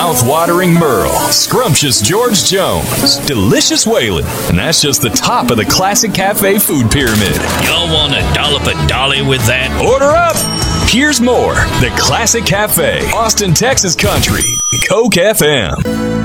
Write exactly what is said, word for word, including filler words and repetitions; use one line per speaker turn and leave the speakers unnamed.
Mouth-watering Merle, scrumptious George Jones, delicious Waylon, and that's just the top of the Classic Cafe food pyramid.
Y'all want a dollop of Dolly with that?
Order up! Here's more. The Classic Cafe, Austin, Texas Country, Coke F M.